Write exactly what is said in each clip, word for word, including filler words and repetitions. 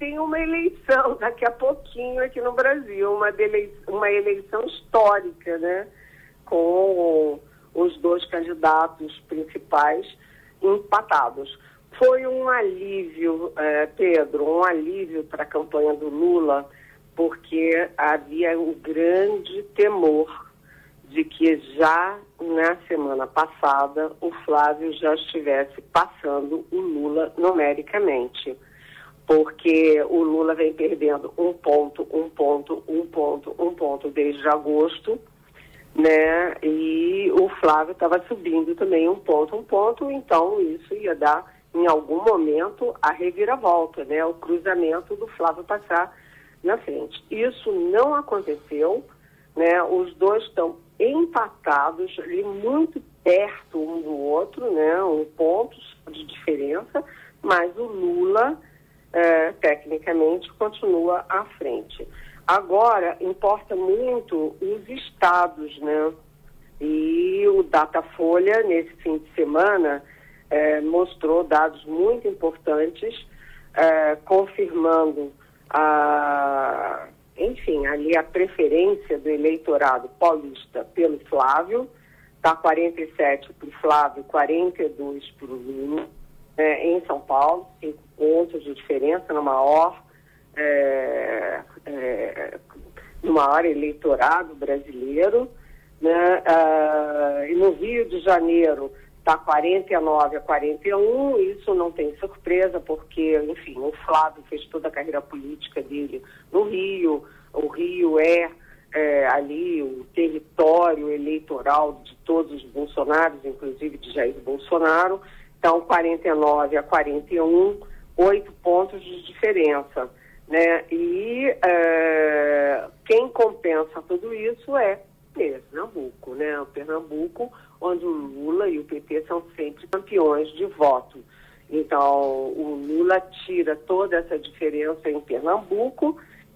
tem uma eleição daqui a pouquinho aqui no Brasil, uma, dele... uma eleição histórica, né? Com os dois candidatos principais empatados. Foi um alívio, eh, Pedro, um alívio para a campanha do Lula, porque havia um grande temor de que já na semana passada o Flávio já estivesse passando o Lula numericamente, porque o Lula vem perdendo um ponto, um ponto, um ponto, um ponto desde agosto, né? E o Flávio estava subindo também um ponto, um ponto, então isso ia dar em algum momento a reviravolta, né? O cruzamento do Flávio passar na frente. Isso não aconteceu, né? Os dois estão empatados, ali muito perto um do outro, né? Um ponto de diferença, mas o Lula, é, tecnicamente, continua à frente. Agora, importa muito os estados, né? E o Datafolha, nesse fim de semana, é, mostrou dados muito importantes, é, confirmando a... enfim, ali a preferência do eleitorado paulista pelo Flávio, está quarenta e sete para o Flávio, quarenta e dois para o Lula, é, em São Paulo, cinco pontos de diferença no maior, é, é, no maior eleitorado brasileiro, né? Ah, e no Rio de Janeiro está quarenta e nove a quarenta e um, isso não tem surpresa, porque, enfim, o Flávio fez toda a carreira política dele no Rio, o Rio é, é ali o território eleitoral de todos os bolsonaros, inclusive de Jair Bolsonaro, então quarenta e nove a quarenta e um, oito pontos de diferença, né? E é, quem compensa tudo isso é Pernambuco, né? O Pernambuco, onde o Lula e o P T são sempre campeões de voto. Então, o Lula tira toda essa diferença em Pernambuco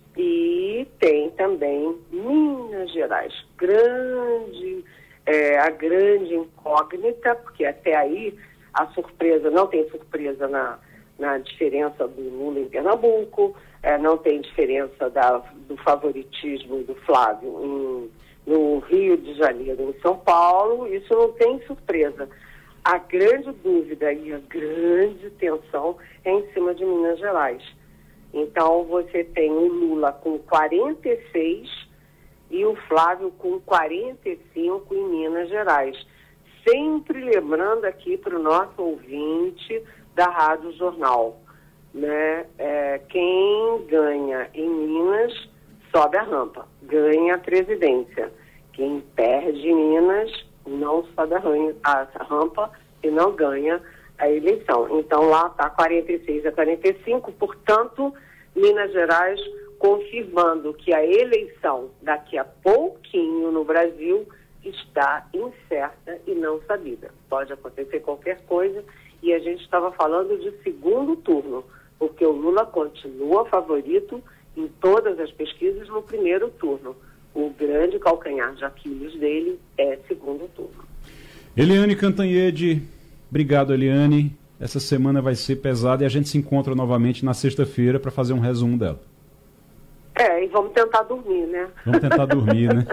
e tem também Minas Gerais, grande, é, a grande incógnita, porque até aí a surpresa, não tem surpresa na, na diferença do Lula em Pernambuco, é, não tem diferença da, do favoritismo do Flávio em no Rio de Janeiro, em São Paulo, isso não tem surpresa. A grande dúvida e a grande tensão é em cima de Minas Gerais. Então, você tem o Lula com quarenta e seis e o Flávio com quarenta e cinco em Minas Gerais. Sempre lembrando aqui para o nosso ouvinte da Rádio Jornal, né? É, quem ganha em Minas sobe a rampa, ganha a presidência. Quem perde Minas não sobe a rampa e não ganha a eleição. Então lá está quarenta e seis a quarenta e cinco, portanto, Minas Gerais confirmando que a eleição daqui a pouquinho no Brasil está incerta e não sabida. Pode acontecer qualquer coisa e a gente estava falando de segundo turno, porque o Lula continua favorito em todas as pesquisas no primeiro turno. O grande calcanhar de Aquiles dele é segundo turno. Eliane Cantanhede, obrigado, Eliane. Essa semana vai ser pesada e a gente se encontra novamente na sexta-feira para fazer um resumo dela. É, e vamos tentar dormir, né? Vamos tentar dormir, né?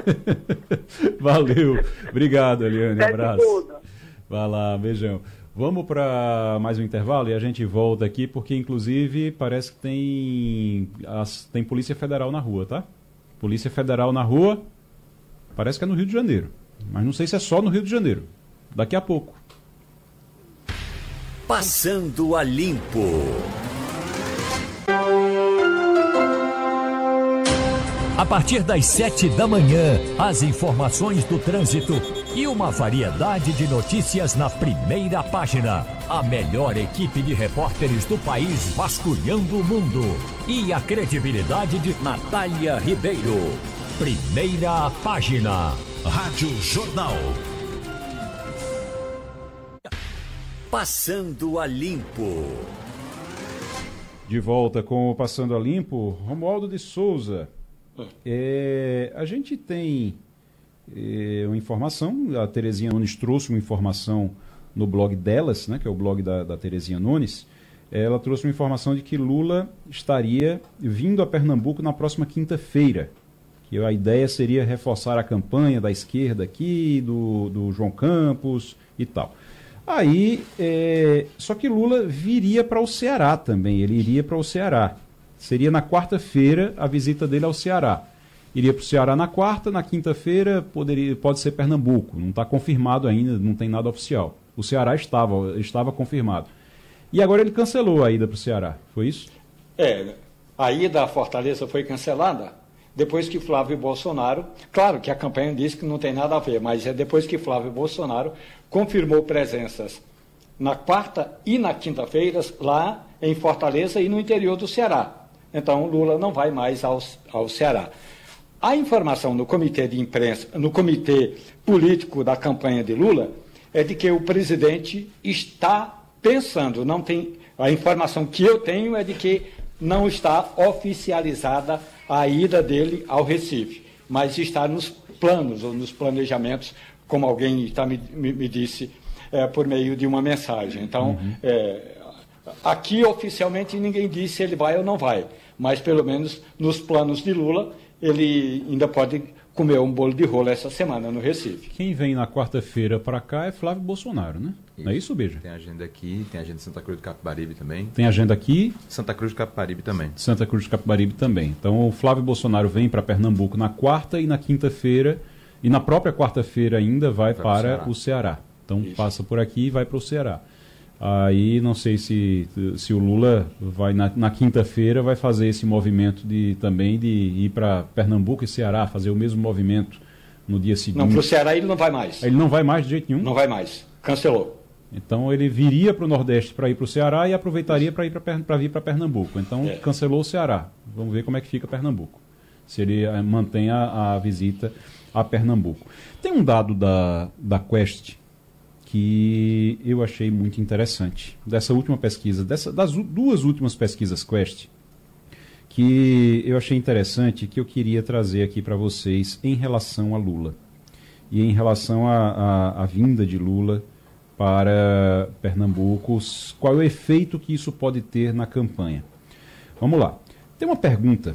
Valeu. Obrigado, Eliane. Um abraço. Tudo. Vai lá, beijão. Vamos para mais um intervalo e a gente volta aqui, porque inclusive parece que tem, as, tem Polícia Federal na rua, tá? Polícia Federal na rua, parece que é no Rio de Janeiro, mas não sei se é só no Rio de Janeiro. Daqui a pouco. Passando a Limpo. A partir das sete da manhã, as informações do trânsito e uma variedade de notícias na primeira página. A melhor equipe de repórteres do país vasculhando o mundo. E a credibilidade de Natália Ribeiro. Primeira página. Rádio Jornal. Passando a Limpo. De volta com o Passando a Limpo, Romualdo de Souza. É, a gente tem é, uma informação, a Terezinha Nunes trouxe uma informação no blog delas, né, que é o blog da, da Terezinha Nunes, ela trouxe uma informação de que Lula estaria vindo a Pernambuco na próxima quinta-feira. Que a ideia seria reforçar a campanha da esquerda aqui, do, do João Campos e tal. Aí, é, só que Lula viria para o Ceará também, ele iria para o Ceará. Seria na quarta-feira a visita dele ao Ceará. Iria para o Ceará na quarta, na quinta-feira poderia, pode ser Pernambuco. Não está confirmado ainda, não tem nada oficial. O Ceará estava, estava confirmado. E agora ele cancelou a ida para o Ceará, foi isso? É, a ida à Fortaleza foi cancelada depois que Flávio Bolsonaro, claro que a campanha disse que não tem nada a ver, mas é depois que Flávio Bolsonaro confirmou presenças na quarta e na quinta-feira lá em Fortaleza e no interior do Ceará. Então Lula não vai mais ao, ao Ceará. A informação no comitê de imprensa, no comitê político da campanha de Lula, é de que o presidente está pensando, não tem, a informação que eu tenho é de que não está oficializada a ida dele ao Recife, mas está nos planos ou nos planejamentos, como alguém tá, me, me, me disse, é, por meio de uma mensagem. Então, uhum. é, aqui oficialmente ninguém disse se ele vai ou não vai, mas pelo menos nos planos de Lula, ele ainda pode comer um bolo de rolo essa semana no Recife. Quem vem na quarta-feira para cá é Flávio Bolsonaro, né? Isso. Não é isso, Beija? Tem agenda aqui, tem agenda de Santa Cruz do Capibaribe também. Tem agenda aqui? Santa Cruz do Capibaribe também. Santa Cruz do Capibaribe também. Então o Flávio Bolsonaro vem para Pernambuco na quarta e na quinta-feira, e na própria quarta-feira ainda vai, vai para o Ceará. o Ceará. Então isso. Passa por aqui e vai para o Ceará. Aí não sei se, se o Lula vai na, na quinta-feira vai fazer esse movimento de, também de ir para Pernambuco e Ceará, fazer o mesmo movimento no dia seguinte. Não, para o Ceará ele não vai mais. Ele não vai mais de jeito nenhum? Não vai mais, cancelou. Então ele viria para o Nordeste para ir para o Ceará e aproveitaria para ir para vir para Pernambuco. Então é. cancelou o Ceará. Vamos ver como é que fica Pernambuco. Se ele mantém a, a visita a Pernambuco. Tem um dado da, da Quest que eu achei muito interessante, dessa última pesquisa, dessa, das duas últimas pesquisas Quest, que eu achei interessante, que eu queria trazer aqui para vocês em relação a Lula, e em relação à vinda de Lula para Pernambuco, qual é o efeito que isso pode ter na campanha. Vamos lá. Tem uma pergunta,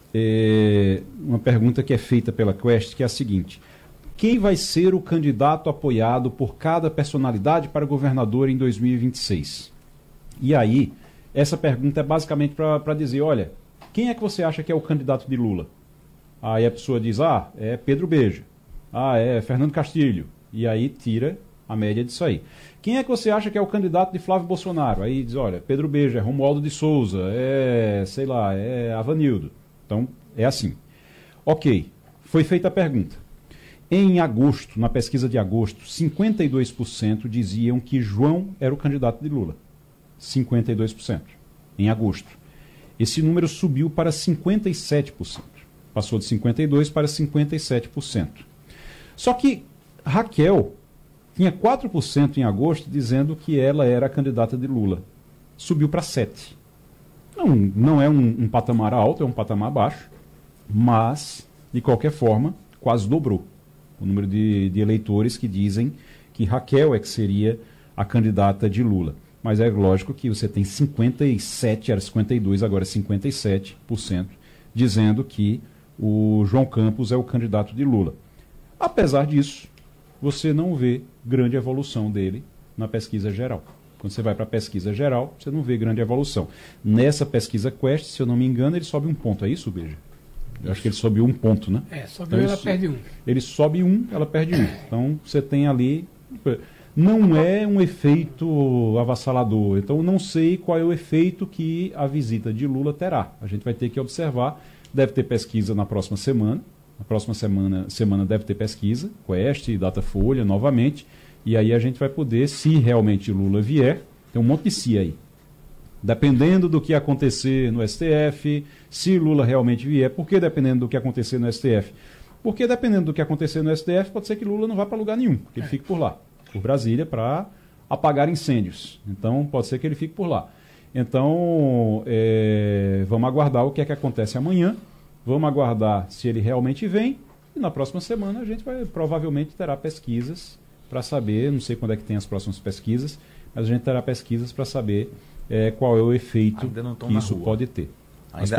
é, uma pergunta que é feita pela Quest, que é a seguinte: quem vai ser o candidato apoiado por cada personalidade para governador em dois mil e vinte e seis? E aí, essa pergunta é basicamente para dizer, olha, quem é que você acha que é o candidato de Lula? Aí a pessoa diz, ah, é Pedro Beija, ah, é Fernando Castilho, e aí tira a média disso aí. Quem é que você acha que é o candidato de Flávio Bolsonaro? Aí diz, olha, Pedro Beija, é Romualdo de Souza, é, sei lá, é Avanildo. Então, é assim. Ok, foi feita a pergunta. Em agosto, na pesquisa de agosto, cinquenta e dois por cento diziam que João era o candidato de Lula. cinquenta e dois por cento. Em agosto. Esse número subiu para cinquenta e sete por cento. Passou de cinquenta e dois por cento para cinquenta e sete por cento. Só que Raquel tinha quatro por cento em agosto dizendo que ela era a candidata de Lula. Subiu para sete por cento. Não, não é um, um patamar alto, é um patamar baixo, mas, de qualquer forma, quase dobrou o número de, de eleitores que dizem que Raquel é que seria a candidata de Lula. Mas é lógico que você tem cinquenta e sete, era cinquenta e dois, agora cinquenta e sete por cento, dizendo que o João Campos é o candidato de Lula. Apesar disso, você não vê grande evolução dele na pesquisa geral. Quando você vai para a pesquisa geral, você não vê grande evolução. Nessa pesquisa Quest, se eu não me engano, ele sobe um ponto. É isso, Beija? Eu acho que ele sobe um ponto, né? É, sobe então, um, ele, ela perde um. Ele sobe um, ela perde um. Então, você tem ali... Não é um efeito avassalador. Então, não sei qual é o efeito que a visita de Lula terá. A gente vai ter que observar. Deve ter pesquisa na próxima semana. Na próxima semana, semana deve ter pesquisa, Quest, Datafolha, novamente. E aí a gente vai poder, se realmente Lula vier, tem um monte de si aí. Dependendo do que acontecer no S T F, se Lula realmente vier. Por que dependendo do que acontecer no S T F? Porque dependendo do que acontecer no S T F, pode ser que Lula não vá para lugar nenhum, que ele fique por lá, por Brasília, para apagar incêndios. Então, pode ser que ele fique por lá. Então, é, vamos aguardar o que é que acontece amanhã, vamos aguardar se ele realmente vem, e na próxima semana a gente vai, provavelmente terá pesquisas para saber, não sei quando é que tem as próximas pesquisas, mas a gente terá pesquisas para saber é, qual é o efeito que isso rua. pode ter. Ainda,